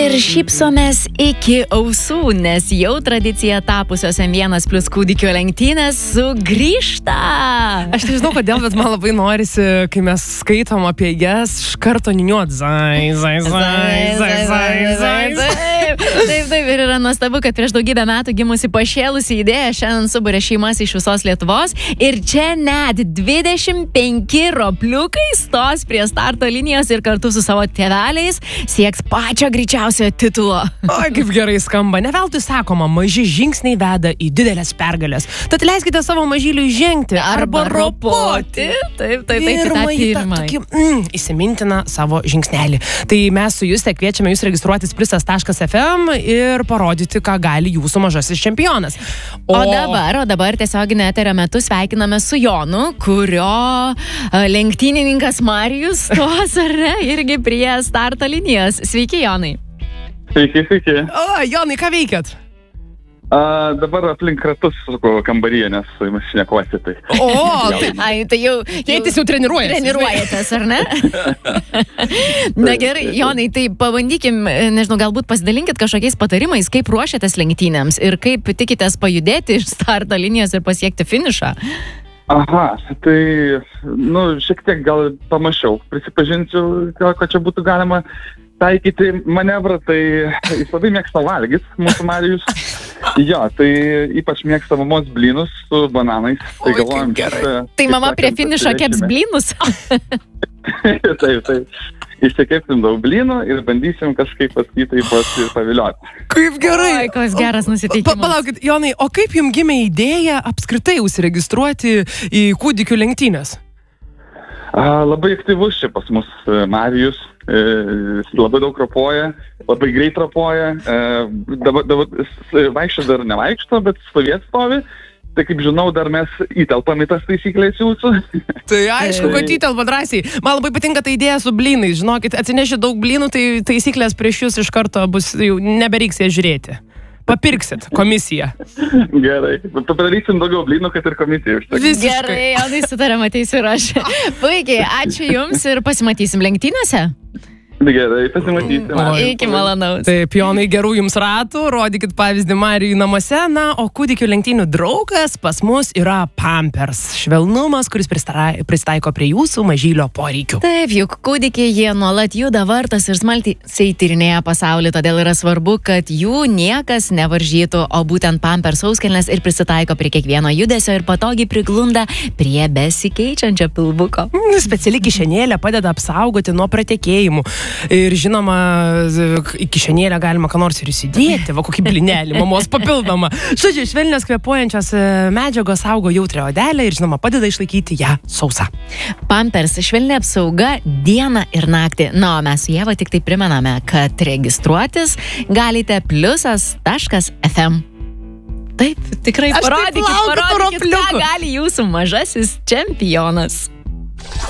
Ir šypsomės iki ausų, nes jau tradicija tapusios M1 plus kūdikio lenktynės sugrįžta. Aš nežinau kodėl, bet man labai norisi, kai mes skaitom apie jas, iš karto niuniuot zai. Taip, ir yra nuostabu, kad prieš daugybę metų gimusi pašėlusi idėja šiandien suburė šeimas iš visos Lietuvos ir čia net 25 ropliukai stos prie starto linijos ir kartu su savo tėveliais sieks pačio greičiausio titulo. Oi, kaip gerai skamba. Ne veltui sakoma, maži žingsniai veda į didelės pergalės. Tad leiskite savo mažyliui žengti arba ropoti. Taip, įsimintina savo žingsnelį. Tai mes su Juste kviečiame jūs registruotis pliusas.fm ir parodyti, ką gali jūsų mažasis čempionas. O dabar tiesioginio eterio metu sveikiname su Jonu, kurio lenktynininkas Marijus stos, ar ne, irgi prie starto linijos. Sveiki, Jonai. Sveiki. O, Jonai, ką veikiat? Dabar aplink ratus kambaryje, nes mes šnekuosi tai. Tai jau Tėtis jau treniruojatės, ar ne? Na gerai, Jonai, tai pabandykim, nežinau, galbūt pasidalinkit kažkokiais patarimais, kaip ruošiatės lenktynėms ir kaip tikitės pajudėti iš starto linijos ir pasiekti finišą. Aha, tai, šiek tiek gal pamačiau, prisipažinsiu, ko čia būtų galima taikyti manevrą, tai jis labai mėgsta valgys, mūsų Marijus. Jo, tai ypač mėgsta mamos blynus su bananais. Tai galvojam, tai mama prie finišo keps blynus? Taip. Išsikepsim daug blynų ir bandysim kažkaip paskaitai pavilioti. Kaip gerai! Oi, koks geras nusiteikimas. Palaukit, Jonai, o kaip jums gimė idėja apskritai užsiregistruoti į kūdikių lenktynės? Labai aktyvus čia pas mus Marijus, labai daug ropoja, labai greit ropoja, dabar vaikščio dar nevaikšto, bet stovėt stovi. Tai kaip žinau, dar mes įtelpam į tas taisyklės jūsų. Tai aišku, kad įtelpa drąsiai. Man labai patinka ta idėja su blynais. Žinokit, atsinešit daug blynų, tai taisyklės prieš jūs iš karto bus, jau nebereiks ją žiūrėti. Papirksit komisiją. Gerai. Padarysim daugiau blynų, kad ir komisija. Gerai, Jonai, sutarėm, ateisiu ir aš. Puikiai, ačiū jums ir pasimatysim lenktynėse. Gerai, pasimatysim. Iki malonaus. Taip, Jonai, gerų jums ratų, rodykit pavyzdį Marijui namuose, o kūdikių lenktynių draugas pas mus yra Pampers. Švelnumas, kuris pristaiko prie jūsų mažylio poreikių. Taip, juk kūdikiai jie nuolat juda, vartos ir smalsiai tyrinėja pasaulį, todėl yra svarbu, kad jų niekas nevaržytų, o būtent Pampers sauskelnes ir prisitaiko prie kiekvieno judesio ir patogiai priglunda prie besikeičiančio pilvuko. Speciali kišenėlė padeda apsaugoti nuo pratekėjimų. Ir žinoma, į kišenėlę galima ką nors ir įsidėti, kokį blinelį, mamos papildomą. Žodžiu, švelnios kvėpuojančios medžiagos saugo jautrią odelę ir žinoma padeda išlaikyti ją sausą. Pampers švelni apsauga dieną ir naktį. O mes su Ieva tik tai primename, kad registruotis galite pliusas.fm. Taip, tikrai parodykit, ką gali jūsų mažasis čempionas.